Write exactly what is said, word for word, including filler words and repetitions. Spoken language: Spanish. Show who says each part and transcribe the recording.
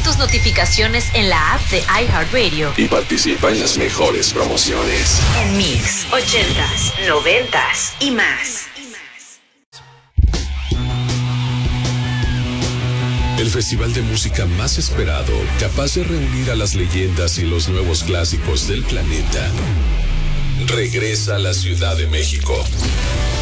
Speaker 1: tus notificaciones en la app de iHeartRadio
Speaker 2: y participa en las mejores promociones.
Speaker 1: En Mix, ochentas, noventas y más.
Speaker 3: El festival de música más esperado, capaz de reunir a las leyendas y los nuevos clásicos del planeta, regresa a la Ciudad de México.